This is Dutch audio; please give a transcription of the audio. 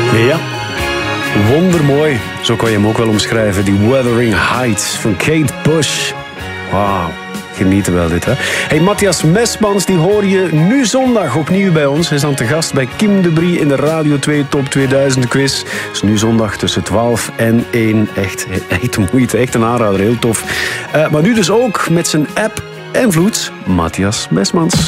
Ja, wondermooi. Zo kan je hem ook wel omschrijven. Die Wuthering Heights van Kate Bush. Wauw. Genieten wel dit, hè. Hey, Matthias Mesmans, die hoor je nu zondag opnieuw bij ons. Hij is dan te gast bij Kim de Brie in de Radio 2 Top 2000 quiz. Dus nu zondag tussen 12 en 1. Echt moeite, echt een aanrader, heel tof. Maar nu dus ook met zijn app en vloed, Matthias Mesmans.